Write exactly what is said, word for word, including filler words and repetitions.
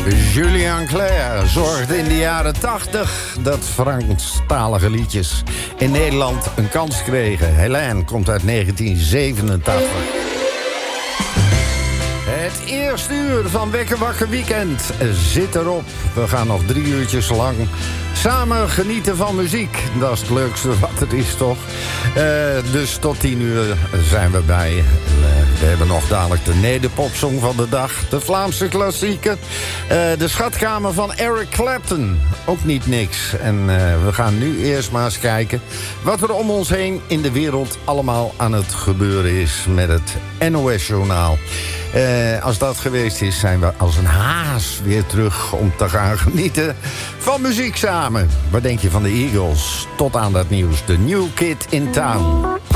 Julien Clerc zorgde in de jaren tachtig dat Franstalige liedjes in Nederland een kans kregen. Hélène komt uit negentien zevenentachtig. Het eerste uur van Wekker Wakker Weekend zit erop. We gaan nog drie uurtjes lang samen genieten van muziek. Dat is het leukste wat het is, toch? Uh, dus tot tien uur zijn we bij. Uh, we hebben nog dadelijk de nederpopsong van de dag. De Vlaamse klassieker. Uh, de schatkamer van Eric Clapton. Ook niet niks. En uh, we gaan nu eerst maar eens kijken wat er om ons heen in de wereld allemaal aan het gebeuren is met het N O S-journaal. Uh, als dat geweest is, zijn we als een haas weer terug om te gaan genieten van muziek samen. Wat denk je van de Eagles? Tot aan dat nieuws. The New Kid in Town.